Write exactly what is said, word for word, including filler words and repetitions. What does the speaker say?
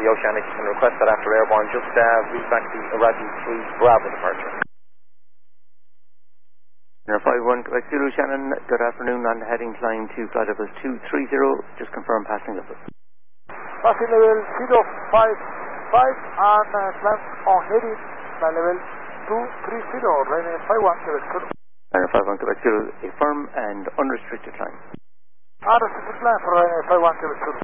the Oceanic. You can request that after airborne. Just uh, read back the Iraqi three Bravo departure. five one, Quebec Zulu, Shannon, good afternoon, on heading climb to flight level two three zero, just confirm passing level. Passing level zero five five and uh, climb on heading flight level two three zero, runway five one, Quebec Zulu. Runway five one, Quebec Zulu, a firm and unrestricted climb. Unrestricted climb for runway five one, Quebec Zulu.